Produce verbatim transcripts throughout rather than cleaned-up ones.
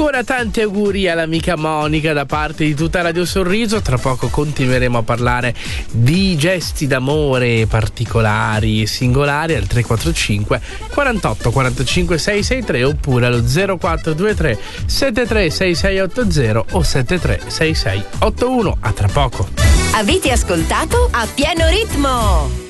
Ancora tanti auguri all'amica Monica da parte di tutta Radio Sorriso. Tra poco continueremo a parlare di gesti d'amore particolari e singolari al tre quattro cinque quarantotto quarantacinque seicentosessantatré oppure allo zero quattro due tre sette tre sei sei otto zero o sette tre sei sei otto uno. A tra poco. Avete ascoltato A Pieno Ritmo.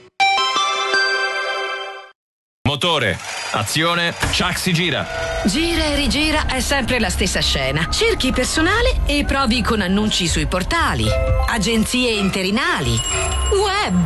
Motore, azione, Chuck si gira. Gira e rigira è sempre la stessa scena. Cerchi personale e provi con annunci sui portali, agenzie interinali, web.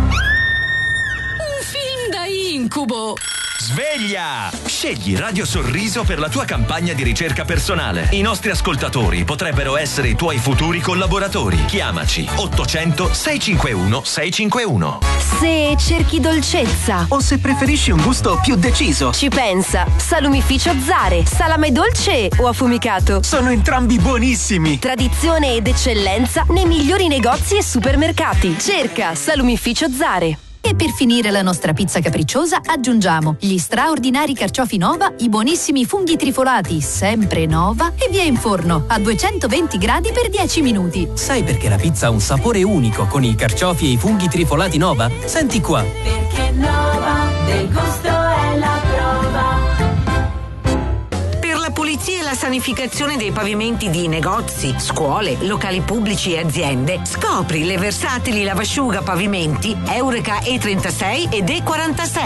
Un film da incubo. Sveglia! Scegli Radio Sorriso per la tua campagna di ricerca personale. I nostri ascoltatori potrebbero essere i tuoi futuri collaboratori. Chiamaci ottocento sei cinque uno sei cinque uno. Se cerchi dolcezza o se preferisci un gusto più deciso, ci pensa Salumificio Zare. Salame dolce o affumicato? Sono entrambi buonissimi. Tradizione ed eccellenza nei migliori negozi e supermercati. Cerca Salumificio Zare. E per finire la nostra pizza capricciosa aggiungiamo gli straordinari carciofi Nova, i buonissimi funghi trifolati sempre Nova e via in forno a duecentoventi gradi per dieci minuti. Sai perché la pizza ha un sapore unico con i carciofi e i funghi trifolati Nova? Senti qua. Perché Nova del gusto è la prova. Pulizia e la sanificazione dei pavimenti di negozi, scuole, locali pubblici e aziende. Scopri le versatili lavasciuga pavimenti Eureka E trentasei ed E quarantasei.